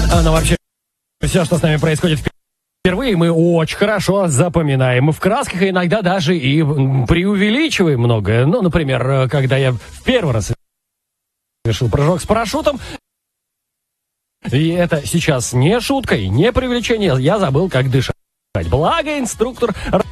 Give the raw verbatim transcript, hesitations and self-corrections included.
Но вообще, все, что с нами происходит впервые, мы очень хорошо запоминаем. В красках иногда даже и преувеличиваем многое. Ну, например, когда я в первый раз совершил прыжок с парашютом, и это сейчас не шутка и не преувеличение, я забыл, как дышать. Благо инструктор